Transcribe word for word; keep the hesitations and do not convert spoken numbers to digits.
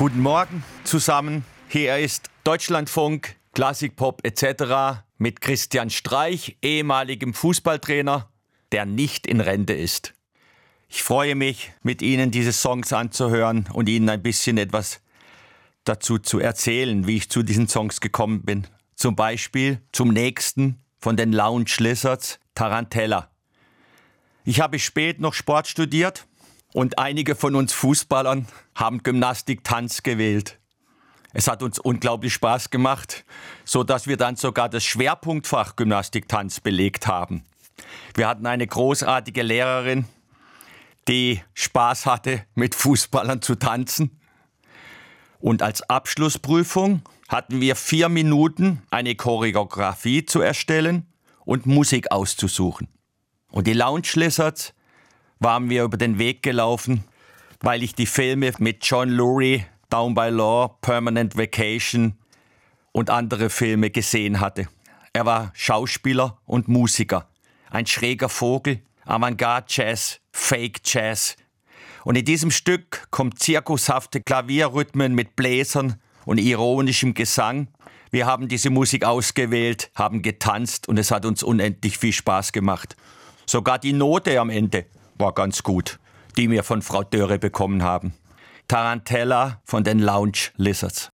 Guten Morgen zusammen. Hier ist Deutschlandfunk, Klassikpop et cetera mit Christian Streich, ehemaligem Fußballtrainer, der nicht in Rente ist. Ich freue mich, mit Ihnen diese Songs anzuhören und Ihnen ein bisschen etwas dazu zu erzählen, wie ich zu diesen Songs gekommen bin. Zum Beispiel zum nächsten von den Lounge Lizards, Tarantella. Ich habe spät noch Sport studiert und einige von uns Fußballern haben Gymnastik, Tanz gewählt. Es hat uns unglaublich Spaß gemacht, so dass wir dann sogar das Schwerpunktfach Gymnastik, Tanz belegt haben. Wir hatten eine großartige Lehrerin, die Spaß hatte, mit Fußballern zu tanzen. Und als Abschlussprüfung hatten wir vier Minuten, eine Choreografie zu erstellen und Musik auszusuchen. Und die Lounge Lizards waren mir über den Weg gelaufen, weil ich die Filme mit John Lurie, Down by Law, Permanent Vacation und andere Filme gesehen hatte. Er war Schauspieler und Musiker, ein schräger Vogel, Avantgarde-Jazz, Fake-Jazz. Und in diesem Stück kommt zirkushafte Klavierrhythmen mit Bläsern und ironischem Gesang. Wir haben diese Musik ausgewählt, haben getanzt und es hat uns unendlich viel Spaß gemacht. Sogar die Note am Ende war ganz gut, die wir von Frau Dörre bekommen haben. Tarantella von den Lounge Lizards.